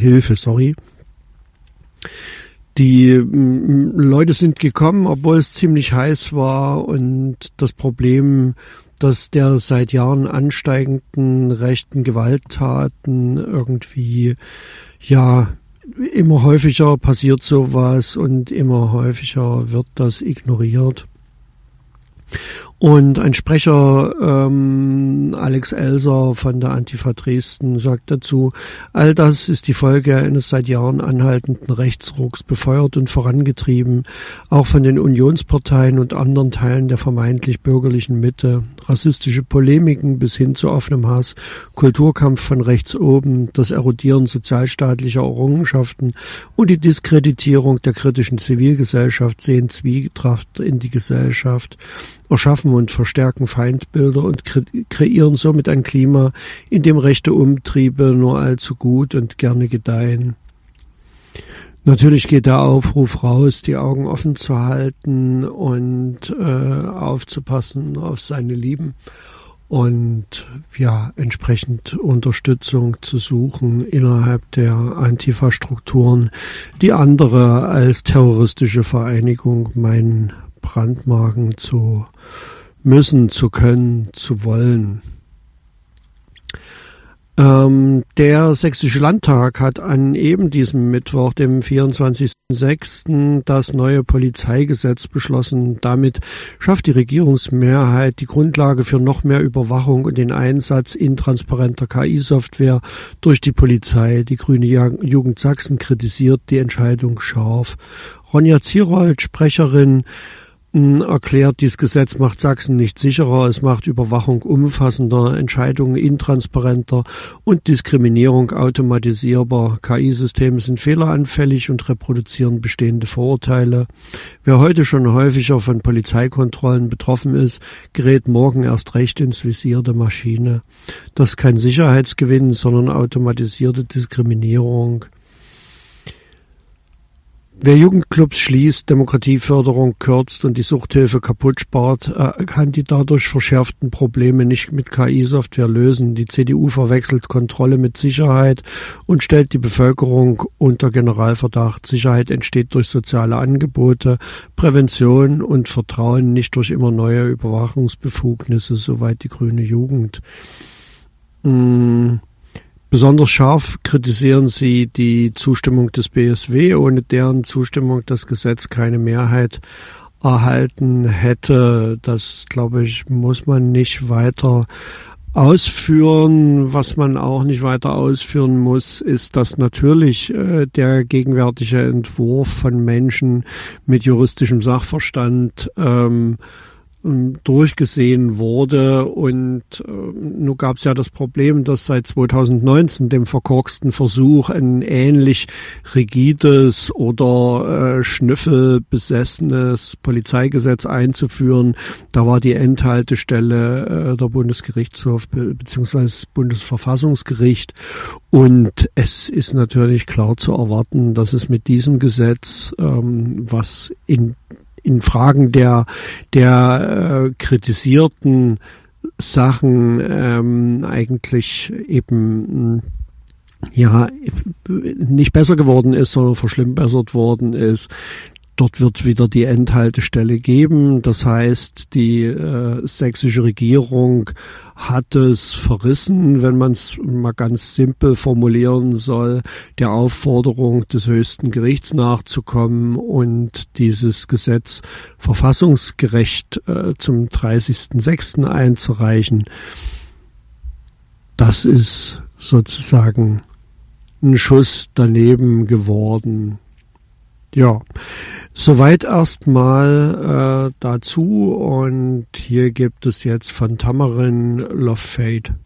Hilfe, sorry. Die Leute sind gekommen, obwohl es ziemlich heiß war, und das Problem, dass der seit Jahren ansteigenden rechten Gewalttaten irgendwie, ja, immer häufiger passiert sowas und immer häufiger wird das ignoriert. Und ein Sprecher, Alex Elser von der Antifa Dresden, sagt dazu: All das ist die Folge eines seit Jahren anhaltenden Rechtsrucks, befeuert und vorangetrieben, auch von den Unionsparteien und anderen Teilen der vermeintlich bürgerlichen Mitte. Rassistische Polemiken bis hin zu offenem Hass, Kulturkampf von rechts oben, das Erodieren sozialstaatlicher Errungenschaften und die Diskreditierung der kritischen Zivilgesellschaft sehen Zwietracht in die Gesellschaft, erschaffen und verstärken Feindbilder und kreieren somit ein Klima, in dem rechte Umtriebe nur allzu gut und gerne gedeihen. Natürlich geht der Aufruf raus, die Augen offen zu halten und aufzupassen auf seine Lieben und ja, entsprechend Unterstützung zu suchen innerhalb der Antifa-Strukturen, die andere als terroristische Vereinigung meinen, brandmarken zu müssen, zu können, zu wollen. Der Sächsische Landtag hat an eben diesem Mittwoch, dem 24.06., das neue Polizeigesetz beschlossen. Damit schafft die Regierungsmehrheit die Grundlage für noch mehr Überwachung und den Einsatz intransparenter KI-Software durch die Polizei. Die Grüne Jugend Sachsen kritisiert die Entscheidung scharf. Ronja Zierold, Sprecherin, erklärt, dieses Gesetz macht Sachsen nicht sicherer, es macht Überwachung umfassender, Entscheidungen intransparenter und Diskriminierung automatisierbar. KI-Systeme sind fehleranfällig und reproduzieren bestehende Vorurteile. Wer heute schon häufiger von Polizeikontrollen betroffen ist, gerät morgen erst recht ins Visier der Maschine. Das ist kein Sicherheitsgewinn, sondern automatisierte Diskriminierung. Wer Jugendclubs schließt, Demokratieförderung kürzt und die Suchthilfe kaputt spart, kann die dadurch verschärften Probleme nicht mit KI-Software lösen. Die CDU verwechselt Kontrolle mit Sicherheit und stellt die Bevölkerung unter Generalverdacht. Sicherheit entsteht durch soziale Angebote, Prävention und Vertrauen, nicht durch immer neue Überwachungsbefugnisse, soweit die grüne Jugend. Besonders scharf kritisieren sie die Zustimmung des BSW, ohne deren Zustimmung das Gesetz keine Mehrheit erhalten hätte. Das, glaube ich, muss man nicht weiter ausführen. Was man auch nicht weiter ausführen muss, ist, dass natürlich der gegenwärtige Entwurf von Menschen mit juristischem Sachverstand durchgesehen wurde, und nun gab es ja das Problem, dass seit 2019 dem verkorksten Versuch, ein ähnlich rigides oder schnüffelbesessenes Polizeigesetz einzuführen, da war die Endhaltestelle der Bundesgerichtshof bzw. das Bundesverfassungsgericht, und es ist natürlich klar zu erwarten, dass es mit diesem Gesetz, was in Fragen der kritisierten Sachen eigentlich eben nicht besser geworden ist, sondern verschlimmbessert worden ist. Dort wird wieder die Endhaltestelle geben. Das heißt, die sächsische Regierung hat es verrissen, wenn man es mal ganz simpel formulieren soll, der Aufforderung des höchsten Gerichts nachzukommen und dieses Gesetz verfassungsgerecht zum 30.06. einzureichen. Das ist sozusagen ein Schuss daneben geworden. Ja, soweit erstmal dazu, und hier gibt es jetzt von Tamarin Love Fate.